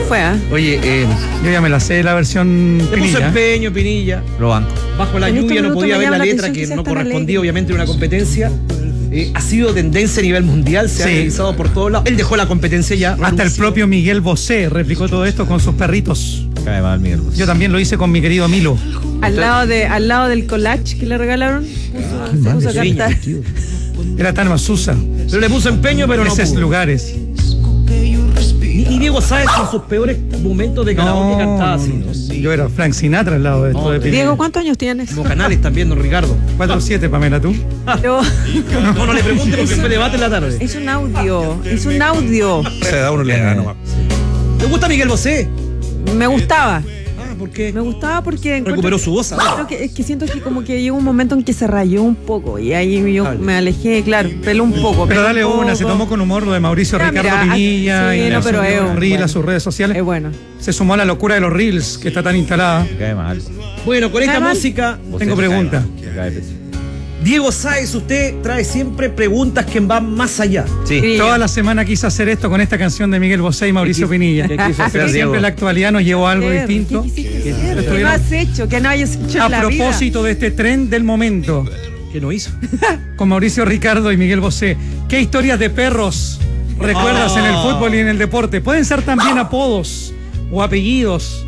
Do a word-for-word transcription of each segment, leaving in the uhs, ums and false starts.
fue, ¿ah? ¿eh? Oye, eh, yo ya me la sé la versión le puso Pinilla. empeño, Pinilla. Lo banco. Bajo la En estos lluvia no minutos podía me ver llama la la letra, atención que que sea no tan correspondía alegre. obviamente a una competencia. Eh, ha sido tendencia a nivel mundial, se Sí. ha realizado por todos lados. Él dejó la competencia ya. Hasta el renunció. propio Miguel Bosé replicó todo esto con sus perritos. Cae mal, Miguel. Yo también lo hice con mi querido Milo. Al lado, de, al lado del collage que le regalaron, puso, se puso a Niño, cantar. tío. Era tan masusa. Pero le puso empeño, pero no Esos pudo. lugares. Ni, ni Diego Sáez en sus peores momentos de karaoke cantaba así, ¿no? Yo era Frank Sinatra al lado de esto No, de Pinilla. Diego, ¿cuántos años tienes? Como Canales también, don Ricardo. cuatro siete, Pamela, ¿tú? Yo- No, no le pregunte porque fue debate en la tarde. es un audio, es un audio. Se da uno le da nomás. ¿Te gusta Miguel Bosé? Me gustaba. Ah, ¿por qué? Me gustaba porque encuentro- Recuperó su voz ahora. Creo que, es que siento que como que llegó un momento en que se rayó un poco y ahí yo Dale. me alejé, claro, peló un poco. Pero peló dale un una, se poco. tomó con humor lo de Mauricio Ya, Ricardo mira, Pinilla sí, y no, la pero es un- Reel bueno. a sus redes sociales. Es bueno. Se sumó a la locura de los Reels, que está tan instalada. Cae mal. Bueno, con esta Nada mal. música, Vos Tengo te cae pregunta. mal, te cae pésimo. Diego Sáez, usted trae siempre preguntas que van más allá. Sí. Sí. Toda la semana quise hacer esto con esta canción de Miguel Bosé y Mauricio ¿Qué qui- Pinilla. qué quiso hacer, Pero Diego? siempre la actualidad nos llevó a algo ¿Qué? distinto. ¿Qué quisiste ¿Qué- hacer? qué- ¿Qué no has hecho? ¿Qué no hayas hecho A en la vida? propósito de este tren del momento, ¿Qué no hizo? con Mauricio Ricardo y Miguel Bosé, ¿qué historias de perros recuerdas Oh. en el fútbol y en el deporte? Pueden ser también apodos o apellidos.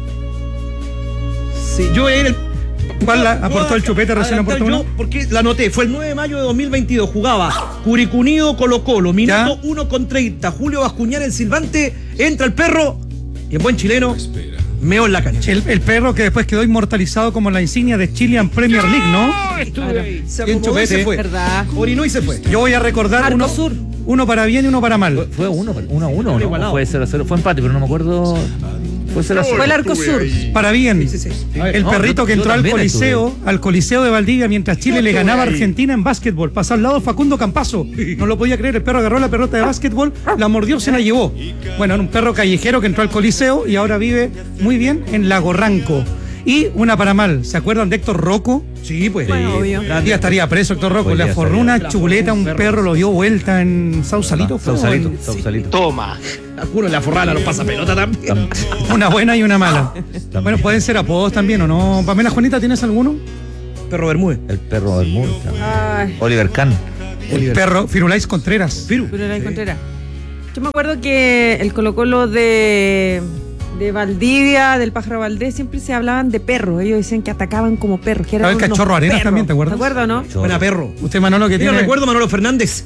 Sí, yo era el. ¿Cuál la- ¿Puedo aportó el chupete? Recién adelantar aportó yo? uno. Porque la anoté. Fue el nueve de mayo de dos mil veintidós. Jugaba Curicunido Colo Colo. Minuto ¿Ya? uno con treinta. Julio Bascuñán, el silbante. Entra el perro. Y en buen chileno, meó en la cancha. El, el perro que después quedó inmortalizado como la insignia de Chilean Premier League, ¿no? Se Bien, acomodó y se chupete. fue. ¿Verdad? Orinó y se fue. Yo voy a recordar uno, Arcosur. uno para bien y uno para mal. Fue uno, uno a uno, ¿no? Igualado. ¿O fue cero a cero? Fue empate, pero no me acuerdo. Fue cero a cero. Fue el Arcosur. Para bien. Sí, sí, sí. A ver, El no, perrito yo- que yo entró al también Coliseo, al Coliseo de Valdivia mientras Chile le ganaba a Argentina en básquetbol. Pasó al lado Facundo Campazo. No lo podía creer. El perro agarró la pelota de básquetbol, la mordió, se la llevó. Bueno, era un perro callejero que entró al Coliseo y ahora vive muy bien en Lago Ranco. Y una para mal. ¿Se acuerdan de Héctor Rocco? Sí, pues. Bueno, obvio. Un día estaría preso Héctor Rocco. Hoy Le día aforró estaría. una chuleta a un Un perro. perro, lo dio vuelta en Sausalito. fue, Sausalito, o en- Sausalito. Algunos le aforraron a los pasapelota también. Una buena y una mala. Bueno, pueden ser apodos también, ¿o no? Pamela Juanita, ¿tienes alguno? Perro Bermúdez. El perro del mundo. Ay, Oliver Kahn. El perro Firulais Contreras. Firu. pero la Contreras. Yo me acuerdo que el Colo Colo de, de Valdivia, del Pájaro Valdés, siempre se hablaban de perros. Ellos decían que atacaban como perros. Que eran Ah, el unos Cachorro Arenas perros. también, ¿te acuerdas? ¿Te acuerdas o no? Buena perro. Usted, Manolo, que Yo tiene recuerdo a Manolo Fernández.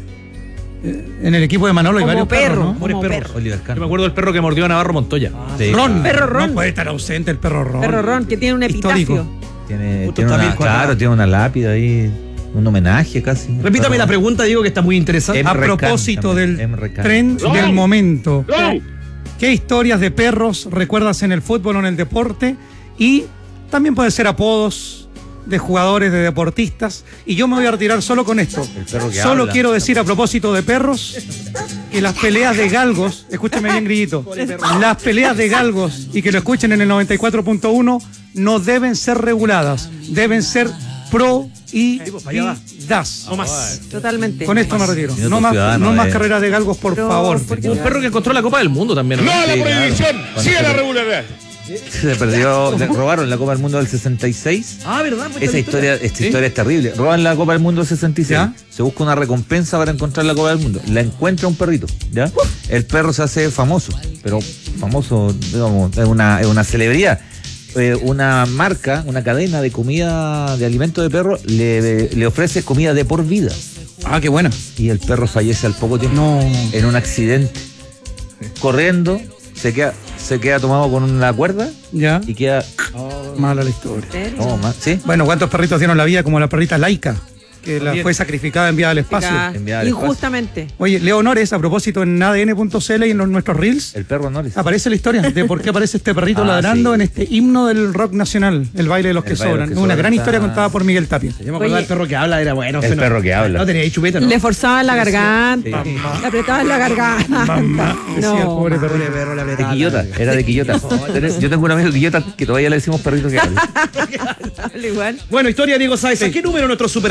en el equipo de Manolo hay Como varios perros, perro. ¿no? Amores Como perros. perro. Oliver Kahn. Yo me acuerdo del perro que mordió a Navarro Montoya. Sí. Ron. Perro Ron. No puede estar ausente el perro Ron. Perro Ron, que tiene un Histórico. epitafio. Tiene, Justo tiene está una, bien cuadrado. claro, tiene una lápida ahí, un homenaje casi. Repítame la Pero- pregunta, digo que está muy interesante. Em- A Emre Can propósito también, del Emre Can. tren Ron. del momento. ¿Qué historias de perros recuerdas en el fútbol o en el deporte? Y también pueden ser apodos de jugadores, de deportistas. Y yo me voy a retirar solo con esto. El perro que Solo habla. quiero decir a propósito de perros que las peleas de galgos, escúcheme bien, Grillito, las peleas de galgos, y que lo escuchen en el noventa y cuatro punto uno, no deben ser reguladas, deben ser prohibidas. No más. Totalmente. Con esto me retiro. Minuto No más, Ciudadano no más de- carreras de galgos, por Pero, favor. ¿por qué? Un perro que encontró la Copa del Mundo también. ¿no? No a la Sí, prohibición, claro. sí a la Cuando- regularidad. Se perdió, le robaron la Copa del Mundo del sesenta y seis. Ah, ¿verdad? Pues Esa esta historia, esta historia es terrible. Roban la Copa del Mundo del sesenta y seis. ¿Ya? Se busca una recompensa para encontrar la Copa del Mundo. La encuentra un perrito, ¿ya? El perro se hace famoso, pero famoso, digamos, es una, es una celebridad. Eh, una marca, una cadena de comida, de alimento de perro, le, le ofrece comida de por vida. Ah, qué buena. Y el perro fallece al poco tiempo. No. En un accidente. Corriendo, se queda, se queda tomado con una cuerda Ya. y queda. Mala la historia. ¿En serio? No, ma- ¿sí? Bueno, ¿cuántos perritos dieron la vida como la perrita Laika? Que la También. fue sacrificada enviada al espacio. Chica, Enviada al Injustamente. Oye, Leo Nores, a propósito, en A D N punto C L y en los- nuestros reels, El perro no le. aparece la historia de por qué aparece este perrito Ah, ladrando sí. en este himno del rock nacional, el baile de los El que baile de los sobran. que Una sobran gran está- historia contada por Miguel Tapia. Yo me acordaba Oye. del perro que habla, era bueno. El fenómeno. perro que habla. No tenía ahí chupeta, ¿no? Le forzaban la garganta. Sí. Le apretaban la garganta. Mamá, decía el No. pobre Pobre perrito. perro, le De apretaba Quillota, la- era de Quillota. Yo tengo un amigo de Quillota que todavía le decimos perrito que habla. Habla igual. Bueno, historia Diego Sáez. ¿A qué número nuestros super amigos?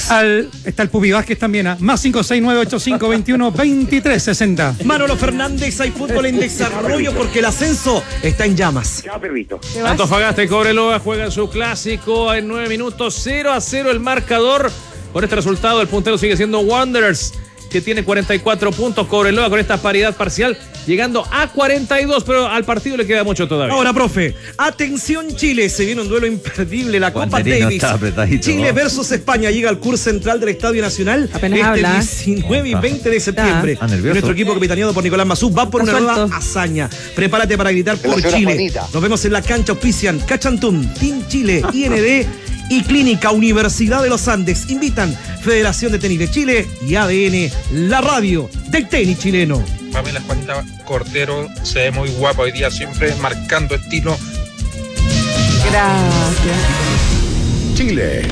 Al, está el Pupi Vázquez también, a más cinco seis nueve ocho cinco dos uno dos tres seis cero. Manolo Fernández, hay fútbol en desarrollo porque el ascenso está en llamas. Chao, perrito. ¿Te vas? Antofagasta y Cobreloa juegan su clásico en nueve minutos, cero a cero el marcador. Con este resultado, el puntero sigue siendo Wanderers, que tiene cuarenta y cuatro puntos. Cobreloa con esta paridad parcial llegando a cuarenta y dos, pero al partido le queda mucho todavía. Ahora, profe, atención Chile, se viene un duelo imperdible, la Copa Wanderino Davis. está apretadito, Chile ¿no? versus España llega al curso central del Estadio Nacional Apenas este habla. diecinueve y veinte de septiembre. Está nervioso. Nuestro equipo capitaneado por Nicolás Mazú va por Está una suelto. nueva hazaña. Prepárate para gritar De la por señora Chile. Juanita. Nos vemos en la cancha, auspician Cachantún, Team Chile, I N D y Clínica Universidad de los Andes. Invitan Federación de Tenis de Chile y A D N, la radio del tenis chileno. Pamela Juanita Cordero se ve muy guapa hoy día, siempre marcando estilo. Gracias. Chile.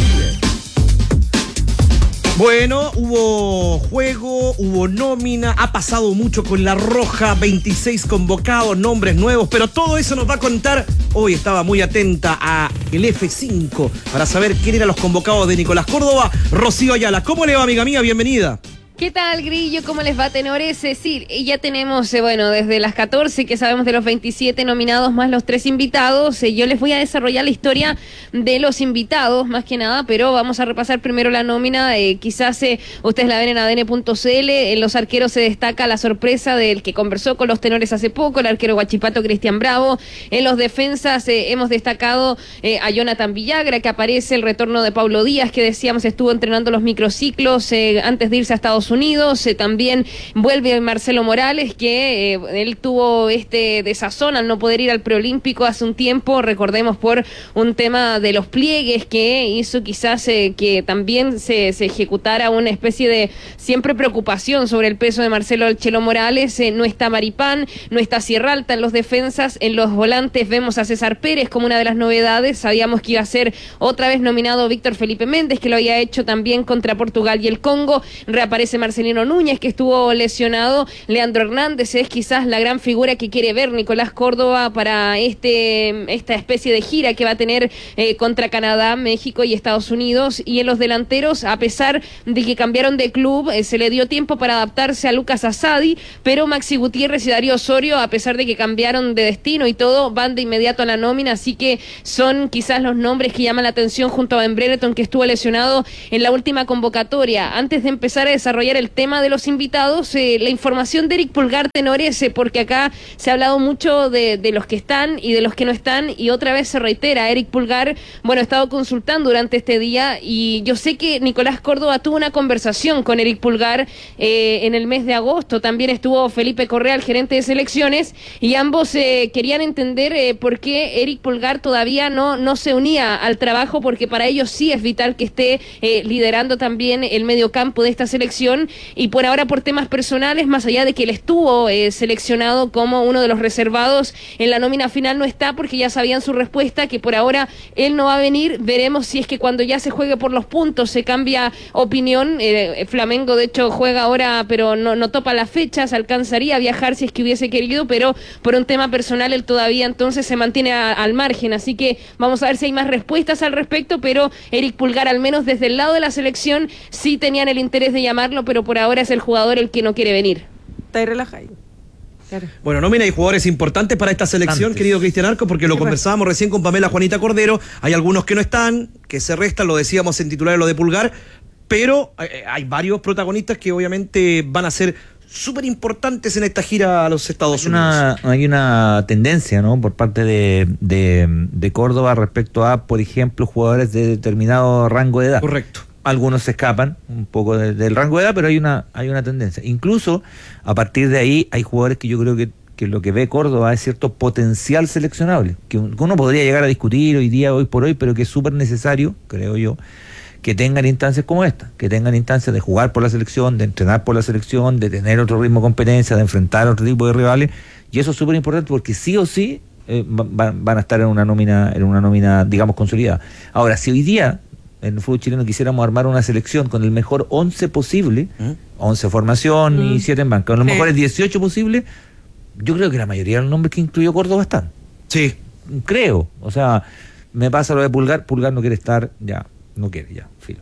Bueno, hubo juego, hubo nómina, ha pasado mucho con la Roja, veintiséis convocados, nombres nuevos, pero todo eso nos va a contar. Hoy estaba muy atenta a el F cinco para saber quién eran los convocados de Nicolás Córdoba. Rocío Ayala, ¿cómo le va, amiga mía? Bienvenida. ¿Qué tal, Grillo? ¿Cómo les va, tenores? Eh, sí, ya tenemos, eh, bueno, desde las catorce que sabemos de los veintisiete nominados más los tres invitados. Eh, yo les voy a desarrollar la historia de los invitados, más que nada, pero vamos a repasar primero la nómina. Eh, quizás eh, ustedes la ven en A D N punto C L. En los arqueros se destaca la sorpresa del que conversó con los tenores hace poco, el arquero Guachipato Cristian Bravo. En los defensas eh, hemos destacado eh, a Jonathan Villagra, que aparece, el retorno de Paulo Díaz, que decíamos estuvo entrenando los microciclos eh, antes de irse a Estados Unidos. Eh, también vuelve Marcelo Morales, que eh, él tuvo este desazón al no poder ir al preolímpico hace un tiempo, recordemos por un tema de los pliegues que hizo quizás eh, que también se, se ejecutara una especie de siempre preocupación sobre el peso de Marcelo El Chelo Morales. Eh, no está Maripán, no está Sierra Alta en los defensas, en los volantes vemos a César Pérez como una de las novedades. Sabíamos que iba a ser otra vez nominado Víctor Felipe Méndez, que lo había hecho también contra Portugal y el Congo. Reaparece Marcelino Núñez, que estuvo lesionado. Leandro Hernández es quizás la gran figura que quiere ver Nicolás Córdoba para este esta especie de gira que va a tener eh, contra Canadá, México y Estados Unidos. Y en los delanteros, a pesar de que cambiaron de club, eh, se le dio tiempo para adaptarse a Lucas Asadi, pero Maxi Gutiérrez y Darío Osorio, a pesar de que cambiaron de destino y todo, van de inmediato a la nómina, así que son quizás los nombres que llaman la atención junto a Ben Brereton, que estuvo lesionado en la última convocatoria. Antes de empezar a desarrollar el tema de los invitados, eh, la información de Eric Pulgar, tenores, eh, porque acá se ha hablado mucho de, de los que están y de los que no están, y otra vez se reitera, Eric Pulgar, bueno, he estado consultando durante este día y yo sé que Nicolás Córdoba tuvo una conversación con Eric Pulgar eh, en el mes de agosto. También estuvo Felipe Correa, el gerente de selecciones, y ambos eh, querían entender eh, por qué Eric Pulgar todavía no, no se unía al trabajo, porque para ellos sí es vital que esté eh, liderando también el mediocampo de esta selección. Y por ahora, por temas personales, más allá de que él estuvo eh, seleccionado como uno de los reservados en la nómina final, no está porque ya sabían su respuesta, que por ahora él no va a venir. Veremos si es que cuando ya se juegue por los puntos se cambia opinión. eh, Flamengo de hecho juega ahora, pero no, no topa las fechas, alcanzaría a viajar si es que hubiese querido, pero por un tema personal él todavía entonces se mantiene a, al margen, así que vamos a ver si hay más respuestas al respecto. Pero Eric Pulgar, al menos desde el lado de la selección, sí tenían el interés de llamarlo, pero por ahora es el jugador el que no quiere venir. Está ahí relajado. Claro. Bueno, nómina y jugadores importantes para esta selección, Antes. querido Cristian Arco, porque lo conversábamos recién con Pamela Juanita Cordero. Hay algunos que no están, que se restan, lo decíamos en titular lo de Pulgar, pero eh, hay varios protagonistas que obviamente van a ser súper importantes en esta gira a los Estados Hay una, Unidos. hay una tendencia, ¿no?, por parte de, de, de Córdoba respecto a, por ejemplo, jugadores de determinado rango de edad. Correcto. Algunos se escapan un poco de, del rango de edad, pero hay una hay una tendencia. Incluso a partir de ahí hay jugadores que yo creo que, que lo que ve Córdoba es cierto potencial seleccionable, que uno podría llegar a discutir hoy día, hoy por hoy, pero que es súper necesario, creo yo, que tengan instancias como esta, que tengan instancias de jugar por la selección, de entrenar por la selección, de tener otro ritmo de competencia, de enfrentar a otro tipo de rivales, y eso es súper importante porque sí o sí eh, van, van a estar en una nómina, en una nómina, digamos, consolidada. Ahora, si hoy día en el fútbol chileno quisiéramos armar una selección con el mejor once posible, ¿Mm? once formación mm. y siete en banca, con los sí. mejores dieciocho posibles, yo creo que la mayoría de los nombres que incluyó Córdoba están. Sí. Creo, o sea, me pasa lo de Pulgar, Pulgar no quiere estar, ya, no quiere, ya, filo.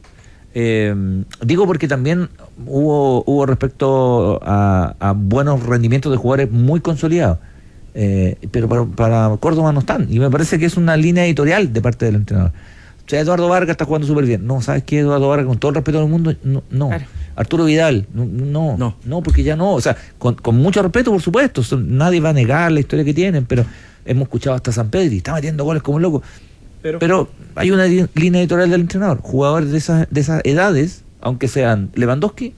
Eh, digo porque también hubo, hubo respecto a, a buenos rendimientos de jugadores muy consolidados. Eh, pero para, para Córdoba no están. Y me parece que es una línea editorial de parte del entrenador. O sea, Eduardo Vargas está jugando súper bien. No, ¿sabes qué? Eduardo Vargas, con todo el respeto del mundo, no. no. Claro. Arturo Vidal, no, no, no, no, porque ya no. O sea, con, con mucho respeto, por supuesto. Son, nadie va a negar la historia que tienen, pero hemos escuchado hasta San Pedro y está metiendo goles como loco. Pero, pero hay una li- línea editorial del entrenador. Jugadores de esas, de esas edades, aunque sean Lewandowski,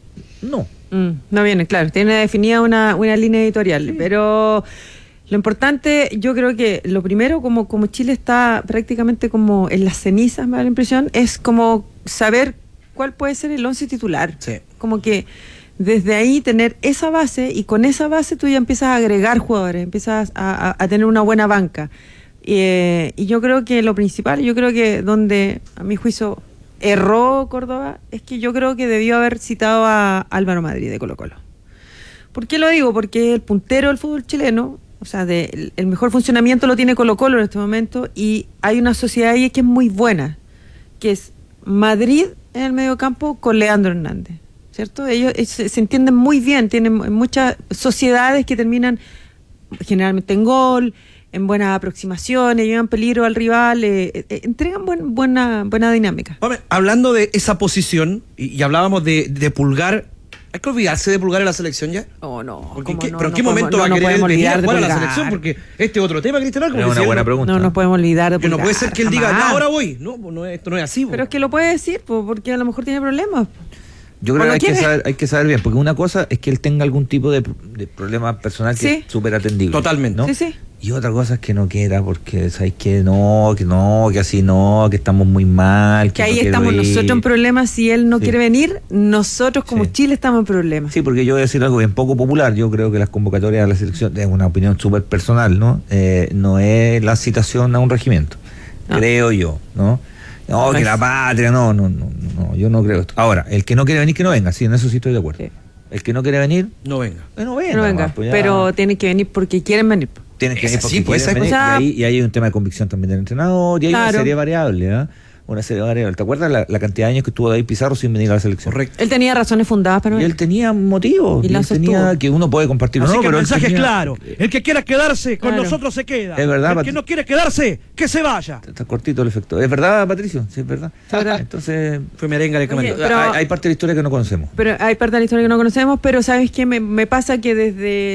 no. Mm, no viene, claro, tiene definida una, una línea editorial, sí. Pero lo importante, yo creo que lo primero, como, como Chile está prácticamente como en las cenizas, me da la impresión, es como saber cuál puede ser el once titular. Sí. Como que desde ahí tener esa base, y con esa base tú ya empiezas a agregar jugadores, empiezas a, a, a tener una buena banca. Y, eh, y yo creo que lo principal, yo creo que donde a mi juicio erró Córdoba, es que yo creo que debió haber citado a Álvaro Madrid de Colo-Colo. ¿Por qué lo digo? Porque el puntero del fútbol chileno, o sea, de, el, el mejor funcionamiento lo tiene Colo-Colo en este momento, y hay una sociedad ahí que es muy buena, que es Madrid en el mediocampo con Leandro Hernández, ¿cierto? Ellos eh, se, se entienden muy bien, tienen muchas sociedades que terminan generalmente en gol, en buenas aproximaciones, llevan peligro al rival, eh, eh, entregan buen, buena, buena dinámica. Hombre, hablando de esa posición, y, y hablábamos de, de Pulgar, ¿hay que olvidarse de Pulgar en la selección ya? Oh, no. Porque ¿en ¿cómo qué, no? ¿Pero en No qué podemos- momento no va a nos querer podemos venir a olvidar de jugar a la Pulgar. selección? Porque este es otro tema, Cristian. Como Es una decía, buena no- pregunta. No nos podemos olvidar de Que no Pulgar, puede ser que él diga, jamás. "No, ahora voy". No, pues no, esto no es así. Pero es que lo puede decir, po, porque a lo mejor tiene problemas. Yo creo ¿O que lo hay que, quiere? saber, hay que saber bien, porque una cosa es que él tenga algún tipo de, de problema personal que Sí. es súper atendible. Totalmente. ¿no? Sí, sí. Y otra cosa es que no quiera, porque sabes que no, que no, que así no, que estamos muy mal. Que no ahí quiero estamos ir. nosotros en problemas. Si él no Sí. quiere venir, nosotros como Sí. Chile estamos en problemas. Sí, porque yo voy a decir algo bien poco popular. Yo creo que las convocatorias a la selección, es una opinión súper personal, ¿no? Eh, no es la citación a un regimiento. No. Creo yo, ¿no? No, No que es. la patria, no, no, no, no, yo no creo esto. Ahora, el que no quiere venir, que no venga, sí, en eso sí estoy de acuerdo. Sí. El que no quiere venir, No venga. que no venga. Que no venga, nomás, pues ya. pero tiene que venir porque quieren venir. Tienen que Es venir así, porque pues, quieren esa venir, cosa- y, ahí, y ahí hay un tema de convicción también del entrenador, y hay Claro. una serie de variables, ¿eh? Una serie de variables. ¿Te acuerdas la, la cantidad de años que estuvo David Pizarro sin venir a la selección? Correcto. Él tenía razones fundadas para no Y él venir. tenía motivos, Y y la él tenía sostuvo. que uno puede compartir o Así no, que el pero él mensaje es tenía- claro. El que quiera quedarse con Claro. nosotros se queda. Es verdad, El Pat- que no quiere quedarse, que se vaya. Está cortito el efecto. ¿Es verdad, Patricio? Sí, es verdad. Es verdad. Entonces, Fue merenga de Oye, Camargo. pero- hay, hay parte de la historia que no conocemos. Pero hay parte de la historia que no conocemos, pero ¿sabes qué? Me, me pasa que desde